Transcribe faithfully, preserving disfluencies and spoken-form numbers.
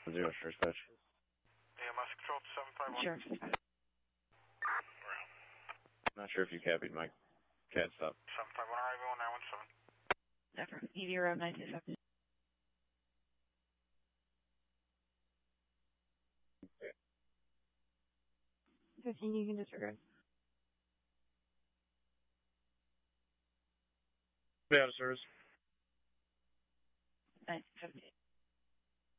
Zero, sure, dispatch. A M S control seven five one. Sure. Not sure if you copied my cat stop. seven five one, R I V one nine one seven. Never. E V road nine two seven. fifteen, you can disregard. Be out of service. nine seventy.